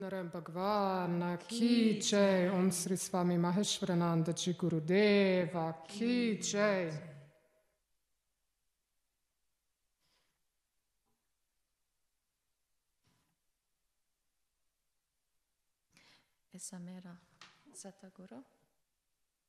Naram Bhagwan Ki Jai, Om Sri Swami Maheshwarananda Ji Gurudeva Ki Jai. Esamera Sataguru.